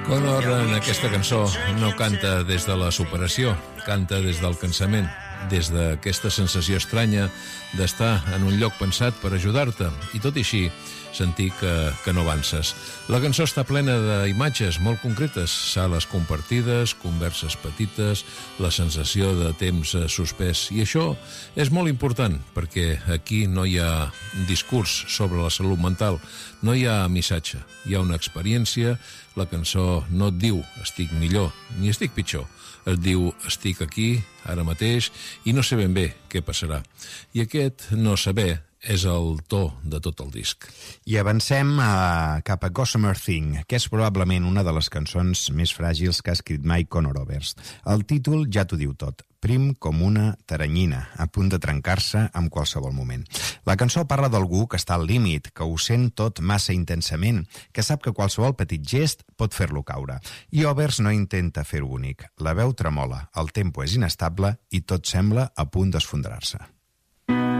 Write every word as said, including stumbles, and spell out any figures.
Connor en aquesta cançó no canta des de la superació, canta des del cansament, des d'aquesta sensació estranya d'estar en un lloc pensat per ajudar-te i tot i així sentir que, que no avances. La cançó està plena d'imatges molt concretes, sales compartides, converses petites, la sensació de temps suspès. I això és molt important perquè aquí no hi ha discurs sobre la salut mental, no hi ha missatge, hi ha una experiència. La cançó no et diu estic millor ni estic pitjor, et diu estic aquí, ara mateix, i no sé ben bé què passarà. I aquest no saber és el to de tot el disc. I avancem a, cap a Gossamer Thing, que és probablement una de les cançons més fràgils que ha escrit mai Conor Oberst. El títol ja t'ho diu tot, prim com una taranyina, a punt de trencar-se en qualsevol moment. La cançó parla d'algú que està al límit, que ho sent tot massa intensament, que sap que qualsevol petit gest pot fer-lo caure. I Oberst no intenta fer-ho únic. La veu tremola, el tempo és inestable i tot sembla a punt d'esfondrar-se.